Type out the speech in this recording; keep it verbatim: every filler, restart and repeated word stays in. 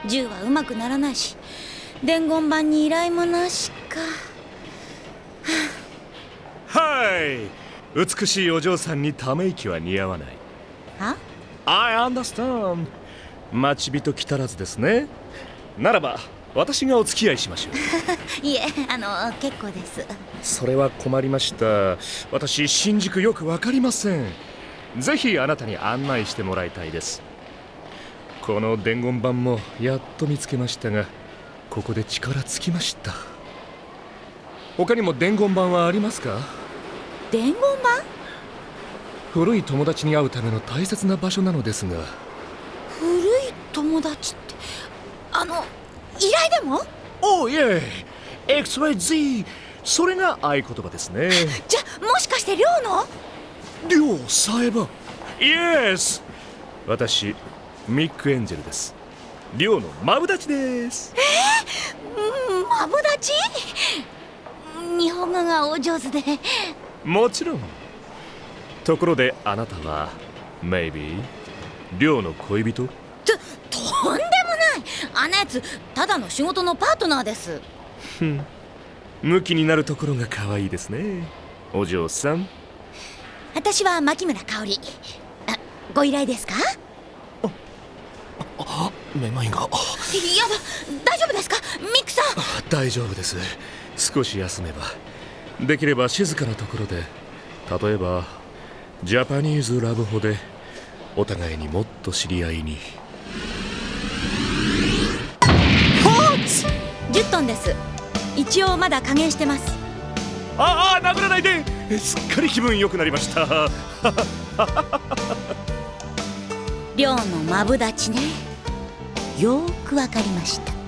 銃はうまくならないし、伝言板に依頼もなしか。 はい、美しいお嬢さんにため息は似合わない。 は？ I understand。 待ち人来たらずですね。ならば私がお付き合いしましょう。 いえ、あの結構です。 それは困りました。私新宿よくわかりません。ぜひあなたに案内してもらいたいです。この伝言板もやっと見つけましたが、ここで力尽きました。他にも伝言板はありますか？ 伝言板？ 古い友達に会うための大切な場所なのですが。 古い友達って、あの依頼でも？ おいえ、エクスワイゼット、それが合言葉ですね。 じゃ、もしかして寮の？ 寮さえば。イエス、私ミック・エンジェルです。寮のマブダチです。 えー、マブダチ？日本語がお上手で。 もちろん。ところであなたは Maybe 寮の恋人？ と、とんでもない。あんなやつただの仕事のパートナーです。 ふん、ムキになるところが可愛いですね、お嬢さん。 私は牧村香織。あ、ご依頼ですか？ あ、あ、めまいが。やだ、 大丈夫ですかミックさん？ 大丈夫です。少し休めば。できれば静かなところで、例えばジャパニーズラブホでお互いにもっと知り合いに。 じゅっトンです。一応まだ加減してます。 ああ、殴らないで。すっかり気分良くなりました。 寮のマブダチね。よーくわかりました。